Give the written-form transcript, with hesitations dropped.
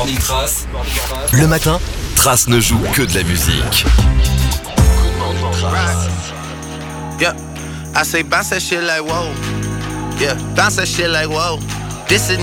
Morning Trace. Le matin, Trace ne joue que de la musique. Yeah, I say bounce that shit like whoa. Yeah, bounce that shit like whoa. This is